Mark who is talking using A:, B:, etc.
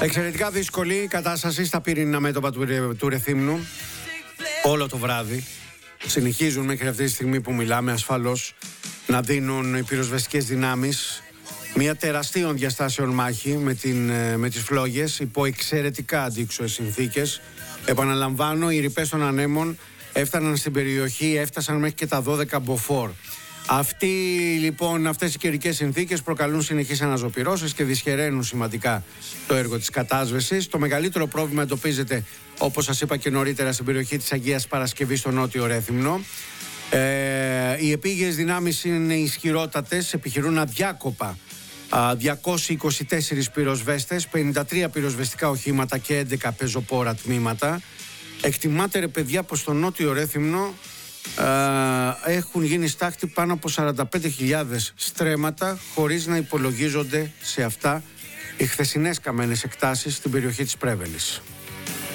A: Εξαιρετικά δύσκολη η κατάσταση στα πυρηνικά μέτωπα του Ρεθύμνου όλο το βράδυ. Συνεχίζουν μέχρι αυτή τη στιγμή που μιλάμε ασφαλώς να δίνουν οι πυροσβεστικές δυνάμεις μια τεραστίων διαστάσεων μάχη με τις φλόγες υπό εξαιρετικά αντίξωες συνθήκες. Επαναλαμβάνω, οι ρηπές των ανέμων έφταναν στην περιοχή, έφτασαν μέχρι και τα 12 μποφόρ. Αυτές οι καιρικές συνθήκες προκαλούν συνεχείς αναζωπυρώσεις και δυσχεραίνουν σημαντικά το έργο της κατάσβεσης. Το μεγαλύτερο πρόβλημα εντοπίζεται, όπως σας είπα και νωρίτερα, στην περιοχή της Αγίας Παρασκευής στο νότιο Ρέθυμνο. Οι επίγειες δυνάμεις είναι ισχυρότατες, επιχειρούν αδιάκοπα 224 πυροσβέστες, 53 πυροσβεστικά οχήματα και 11 πεζοπόρα τμήματα. Εκτιμάται, ρε παιδιά, πως στο νότιο Ρέθυμνο έχουν γίνει στάχτη πάνω από 45.000 στρέμματα, χωρίς να υπολογίζονται σε αυτά οι χθεσινές καμένες εκτάσεις στην περιοχή της Πρέβελης.